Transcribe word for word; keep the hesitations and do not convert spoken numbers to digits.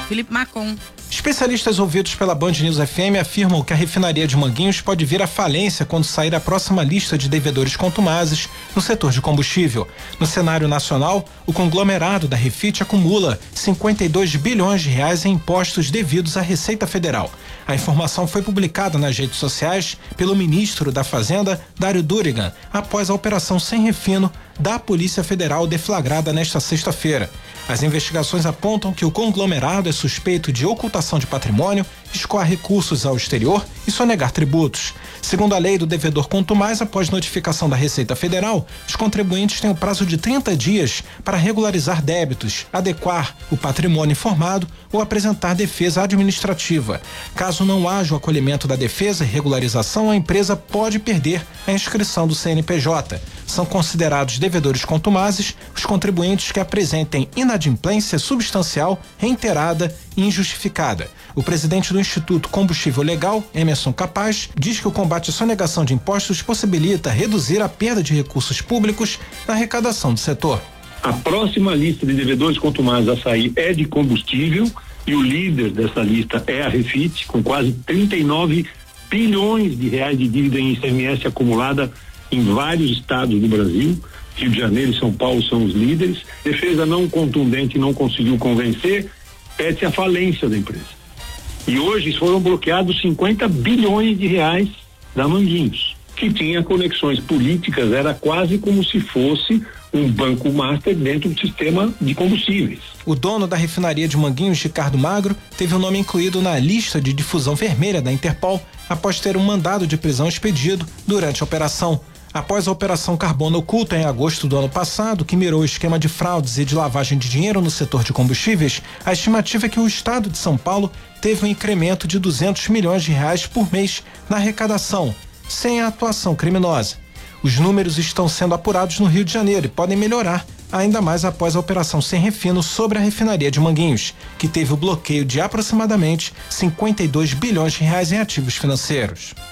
Felipe Macon. Especialistas ouvidos pela Band News F M afirmam que a refinaria de Manguinhos pode vir à falência quando sair a próxima lista de devedores contumazes no setor de combustível. No cenário nacional, o conglomerado da Refit acumula cinquenta e dois bilhões de reais em impostos devidos à Receita Federal. A informação foi publicada nas redes sociais pelo ministro da Fazenda, Dário Durigan, após a operação Sem Refino da Polícia Federal deflagrada nesta sexta-feira. As investigações apontam que o conglomerado é suspeito de ocultação de patrimônio, escoar recursos ao exterior e sonegar tributos. Segundo a lei do devedor contumaz, após notificação da Receita Federal, os contribuintes têm o prazo de trinta dias para regularizar débitos, adequar o patrimônio informado ou apresentar defesa administrativa. Caso não haja o acolhimento da defesa e regularização, a empresa pode perder a inscrição do C N P J. São considerados devedores contumazes os contribuintes que apresentem inadimplência substancial, reiterada e injustificada. O presidente do Instituto Combustível Legal, Emerson Capaz, diz que o combate à sonegação de impostos possibilita reduzir a perda de recursos públicos na arrecadação do setor. A próxima lista de devedores contumazes a sair é de combustível e o líder dessa lista é a Refit, com quase trinta e nove bilhões de reais de dívida em I C M S acumulada em vários estados do Brasil. Rio de Janeiro e São Paulo são os líderes. Defesa não contundente não conseguiu convencer, pede-se a falência da empresa. E hoje foram bloqueados cinquenta bilhões de reais da Manguinhos, que tinha conexões políticas, era quase como se fosse um banco master dentro do sistema de combustíveis. O dono da refinaria de Manguinhos, Ricardo Magro, teve o nome incluído na lista de difusão vermelha da Interpol após ter um mandado de prisão expedido durante a operação. Após a Operação Carbono Oculta em agosto do ano passado, que mirou o esquema de fraudes e de lavagem de dinheiro no setor de combustíveis, a estimativa é que o estado de São Paulo teve um incremento de duzentos milhões de reais por mês na arrecadação, sem a atuação criminosa. Os números estão sendo apurados no Rio de Janeiro e podem melhorar ainda mais após a Operação Sem Refino sobre a refinaria de Manguinhos, que teve o bloqueio de aproximadamente cinquenta e dois bilhões de reais em ativos financeiros.